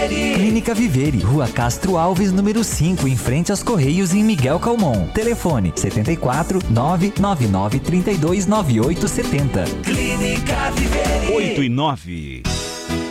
Vivere. Clínica Vivere, Rua Castro Alves, número 5, em frente aos Correios, em Miguel Calmon. Telefone 74 999 32 9870. Clínica Vivere. 8 e 9.